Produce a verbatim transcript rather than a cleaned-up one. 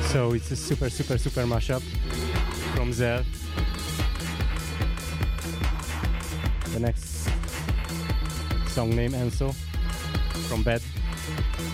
So it's a super, super, super mashup from there. The next song name Enso from Bad.